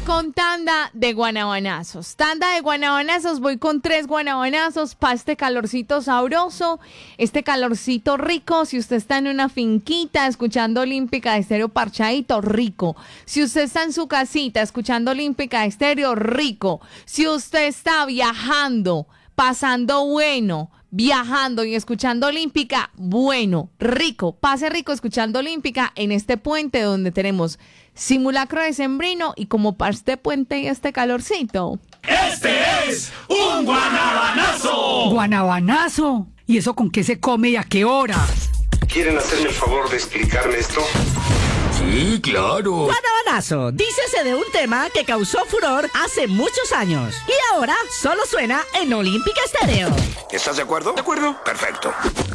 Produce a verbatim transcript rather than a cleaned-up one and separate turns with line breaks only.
con tanda de guanabanazos. Tanda de guanabanazos, voy con tres guanabanazos para este calorcito sabroso, este calorcito rico. Si usted está en una finquita escuchando Olímpica de Estéreo parchadito, rico. Si usted está en su casita escuchando Olímpica de Estéreo, rico. Si usted está viajando, pasando bueno, viajando y escuchando Olímpica, bueno, rico, pase rico escuchando Olímpica en este puente donde tenemos simulacro de sembrino y como para este puente y este calorcito.
¡Este es un guanabanazo!
¿Guanabanazo? ¿Y eso con qué se come y a qué hora?
¿Quieren hacerme el favor de explicarme esto?
Sí, claro.
Guanabanazo, dícese de un tema que causó furor hace muchos años y ahora solo suena en Olímpica Estéreo.
¿Estás de acuerdo? De acuerdo. Perfecto.